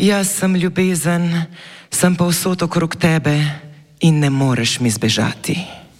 Jaz sem ljubezen, sem povsod okrog tebe in ne moreš mi zbežati.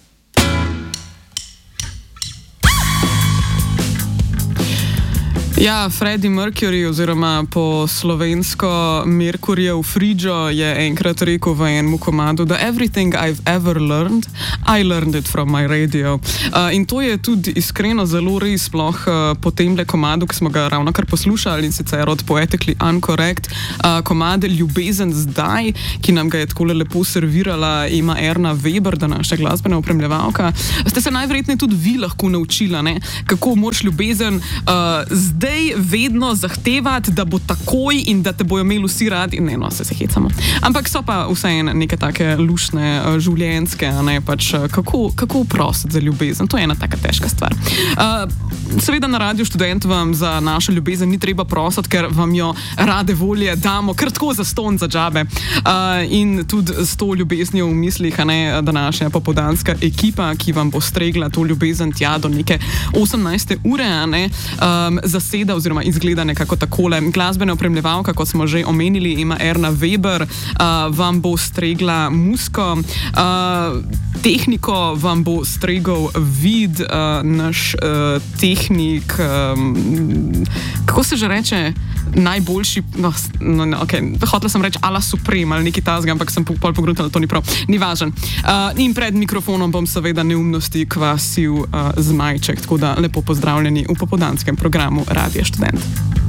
Ja, Freddie Mercury oziroma po slovensko Merkurjev Friggio je enkrat rekel v enem komadu, da everything I've ever learned, I learned it from my radio. In to je tudi iskreno zelo res, sploh po temle komadu, ki smo ga ravno kar poslušali, in sicer od Poetically Incorrect, komade Ljubezen zdaj, ki nam ga je takole lepo servirala ima Erna Weber, današnja glasbena opremljevalka. Ste se najverjetneje tudi vi lahko naučila, ne? Kako moraš ljubezen zdaj vedno zahtevati, da bo takoj in da te bojo imeli vsi radi. Ne, no, se hecamo. Ampak so pa vseeno neke take lušne, življenjske, ne, pač kako prositi za ljubezen. To je ena taka težka stvar. Seveda na Radio Študent vam za našo ljubezen ni treba prositi, ker vam jo rade volje damo kar tako za ston za džabe. In tudi s to ljubeznijo v mislih, a ne, današnja popoldanska ekipa, ki vam bo stregla to ljubezen tja do neke 18. ure, a ne, zaseda oziroma izgleda nekako takole. Glasbena opremljevalka, kot smo že omenili, ima Erna Weber, vam bo stregla muziko, tehniko vam bo stregel Vid, naš tehnik, kako se že reče, najboljši, okay, hotela sem reči ala Supreme ali nekaj tazga, ampak sem pol pogruntala, to ni prav, ni važen. In pred mikrofonom bom seveda neumnosti kvasil Zmajček, tako da lepo pozdravljeni v popoldanskem programu Radio Študent.